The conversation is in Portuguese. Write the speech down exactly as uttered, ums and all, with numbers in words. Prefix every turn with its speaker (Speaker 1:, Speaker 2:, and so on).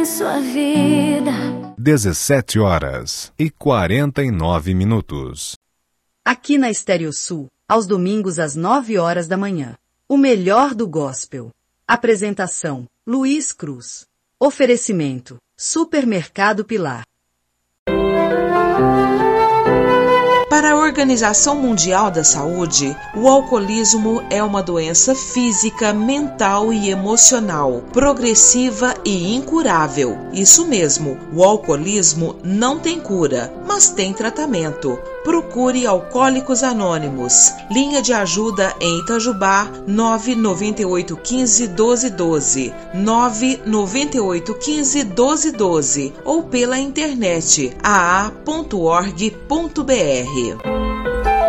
Speaker 1: Sua vida.
Speaker 2: dezessete horas e quarenta e nove minutos.
Speaker 3: Aqui na Estéreo Sul, aos domingos às nove horas da manhã. O melhor do gospel. Apresentação: Luiz Cruz. Oferecimento: Supermercado Pilar.
Speaker 4: Para a Organização Mundial da Saúde, o alcoolismo é uma doença física, mental e emocional, progressiva e incurável. Isso mesmo, o alcoolismo não tem cura, mas tem tratamento. Procure Alcoólicos Anônimos. Linha de ajuda em Itajubá, nove nove oito um cinco, um doze um doze, nove nove oito um cinco, um doze um doze ou pela internet a a ponto org ponto b r.